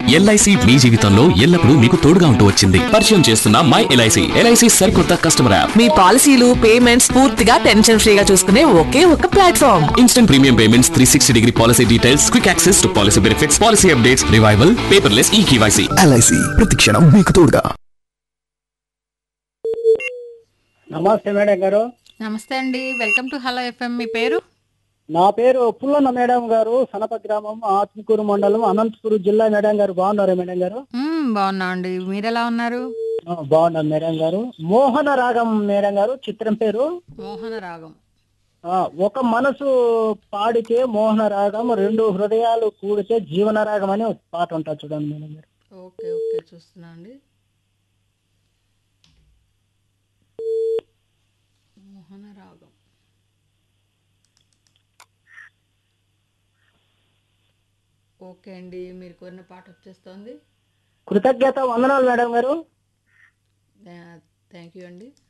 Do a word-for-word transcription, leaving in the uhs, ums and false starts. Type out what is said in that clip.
LIC మీ జీవితంలో ఎల్లప్పుడూ మీకు తోడుగా ఉంటూ వచ్చింది. పరిచయం చేస్తున్న మై ఎల్ఐసి ఎల్ఐసి సరికొత్త కస్టమర్ యాప్. మీ పాలసీలు పేమెంట్స్ పూర్తిగా టెన్షన్ ఫ్రీగా చూసుకునే ఒకే ఒక platform. Instant premium payments, three sixty degree policy details, quick access to policy benefits, policy updates, revival, paperless ఈ కేవైసీ. ఎల్ఐసి ప్రతి క్షణం మీకు తోడుగా. నమస్తే మేడం గారు. నమస్తే అండి, వెల్కమ్ టు హలో ఎఫ్ఎం. మీ పేరు? నా పేరు పుల్లన్న మేడం గారు, సనప గ్రామం, ఆత్మకూరు మండలం, అనంతపురం జిల్లా. మేడం గారు బాగున్నారా మేడం గారు? మ్మ్, బాగున్నా అండి, మీరు ఎలా ఉన్నారు? ఆ, బాగున్నాను మేడం గారు. మోహన రాగం మేడం గారు చిత్రం పేరు. మోహన రాగం. ఆ, ఒక మనసు పాడితే మోహన రాగం, రెండు హృదయాలు కూడితే జీవన రాగం అని ఒక పాట ఉంటుంది చూడండి మేడం గారు. ఓకే ఓకే, చూస్తున్నా అండి. మోహన రాగం. ఓకే అండి, మీరు కోరిన పాట వచ్చేస్తోంది. కృతజ్ఞత వందనాలు మేడం గారు. థ్యాంక్ యూ అండి.